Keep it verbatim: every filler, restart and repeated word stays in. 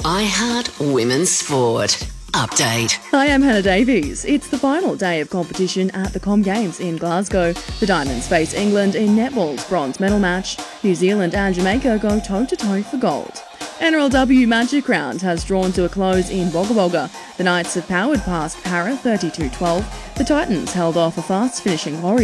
iHeart Women's Sport. Update. Hi, I'm Hannah Davies. It's the final day of competition at the Com Games in Glasgow. The Diamonds face England in netball's bronze medal match. New Zealand and Jamaica go toe-to-toe for gold. N R L W Magic Round has drawn to a close in Wagga Wagga. The Knights have powered past Para thirty-two twelve. The Titans held off a fast-finishing Warriors.